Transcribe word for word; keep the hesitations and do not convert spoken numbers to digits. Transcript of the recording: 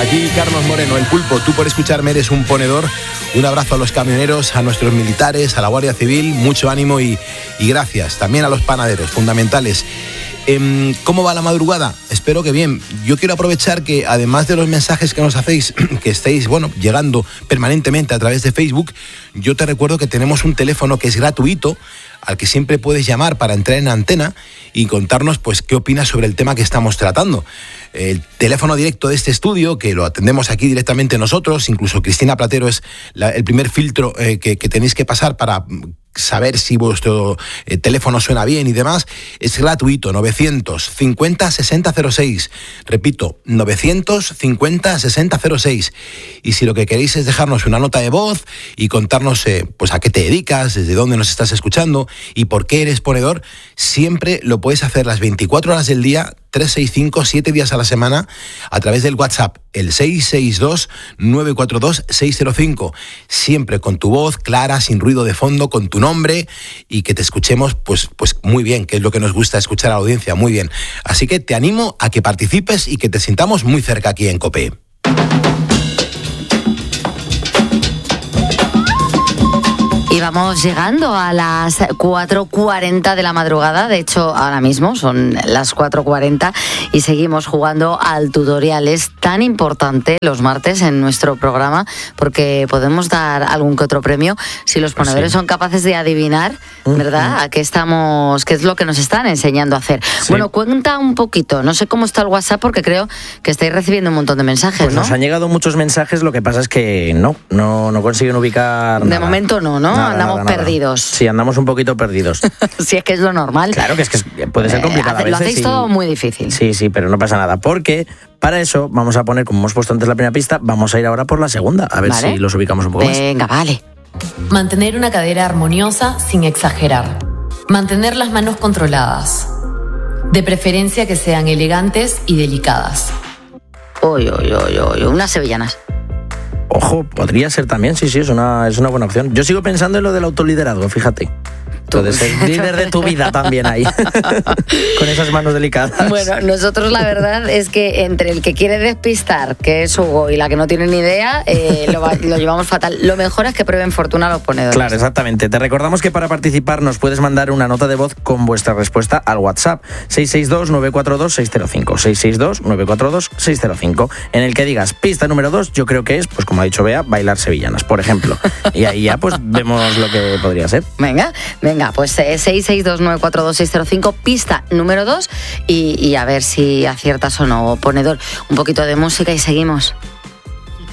Aquí Carlos Moreno, el Pulpo. Tú por escucharme eres un ponedor. Un abrazo a los camioneros, a nuestros militares, a la Guardia Civil. Mucho ánimo y, y gracias. También a los panaderos, fundamentales. Eh, ¿Cómo va la madrugada? Espero que bien. Yo quiero aprovechar que, además de los mensajes que nos hacéis, que estéis, bueno, llegando permanentemente a través de Facebook, yo te recuerdo que tenemos un teléfono que es gratuito, al que siempre puedes llamar para entrar en antena y contarnos, pues, qué opinas sobre el tema que estamos tratando. El teléfono directo de este estudio, que lo atendemos aquí directamente nosotros, incluso Cristina Platero es la, el primer filtro eh, que, que tenéis que pasar para saber si vuestro eh, teléfono suena bien y demás, es gratuito, novecientos cincuenta sesenta cero seis. Repito, novecientos cincuenta sesenta cero seis. Y si lo que queréis es dejarnos una nota de voz y contarnos eh, pues a qué te dedicas, desde dónde nos estás escuchando y por qué eres ponedor, siempre lo puedes hacer las veinticuatro horas del día, trescientos sesenta y cinco, siete días a la semana, a través del WhatsApp, el seis seis dos nueve cuatro dos seis cero cinco. Siempre con tu voz clara, sin ruido de fondo, con tu nombre y que te escuchemos pues, pues muy bien, que es lo que nos gusta escuchar a la audiencia, muy bien. Así que te animo a que participes y que te sintamos muy cerca aquí en COPE. Y vamos llegando a las cuatro cuarenta de la madrugada, de hecho ahora mismo son las cuatro cuarenta y seguimos jugando al tutorial. Es tan importante los martes en nuestro programa porque podemos dar algún que otro premio si los ponedores sí. son capaces de adivinar, ¿verdad? Uh-huh. A qué estamos, qué es lo que nos están enseñando a hacer. Sí. Bueno, cuenta un poquito, no sé cómo está el WhatsApp porque creo que estáis recibiendo un montón de mensajes, pues ¿no? Nos han llegado muchos mensajes, lo que pasa es que no, no, no consiguen ubicar De nada. momento no, ¿no? Nada, andamos nada, perdidos. Nada. Sí, andamos un poquito perdidos. Si es que es lo normal. Claro que es que puede ser complicado. Eh, a veces, lo hacéis y... todo muy difícil. Sí, sí, pero no pasa nada. Porque para eso vamos a poner, como hemos puesto antes la primera pista, vamos a ir ahora por la segunda. A ver ¿Vale? si los ubicamos un poco más. Venga, vale. Mantener una cadera armoniosa sin exagerar. Mantener las manos controladas. De preferencia que sean elegantes y delicadas. Uy, uy, uy, uy, unas sevillanas. Ojo, podría ser también, sí, sí, es una, es una buena opción. Yo sigo pensando en lo del autoliderazgo, fíjate. Puedes ser líder de tu vida también ahí, con esas manos delicadas. Bueno, nosotros la verdad es que entre el que quiere despistar, que es Hugo, y la que no tiene ni idea, eh, lo, va, lo llevamos fatal. Lo mejor es que prueben fortuna los ponedores. Claro, exactamente. Te recordamos que para participar nos puedes mandar una nota de voz con vuestra respuesta al WhatsApp seis seis dos nueve cuatro dos seis cero cinco, seis seis dos nueve cuatro dos seis cero cinco, en el que digas pista número dos, yo creo que es, pues como ha dicho Bea, bailar sevillanas, por ejemplo. Y ahí ya pues vemos lo que podría ser. Venga, venga, pues eh, seis seis dos nueve cuatro dos seis cero cinco, pista número dos, y, y a ver si aciertas o no, ponedor. Un poquito de música y seguimos.